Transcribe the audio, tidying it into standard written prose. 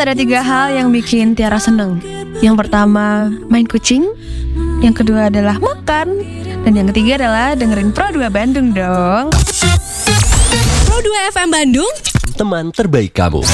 ada 3 hal yang bikin Tiara seneng. Yang pertama, main kucing. Yang kedua adalah makan. Dan yang ketiga adalah dengerin Pro 2 Bandung dong. Pro 2 FM Bandung, teman terbaik kamu.